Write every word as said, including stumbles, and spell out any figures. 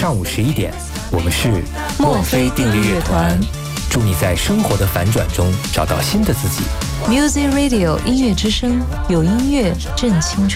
上午十一点，我们是墨菲定律乐团。 祝你在生活的反转中找到新的自己。 Music Radio 音乐之声，有音乐正青春。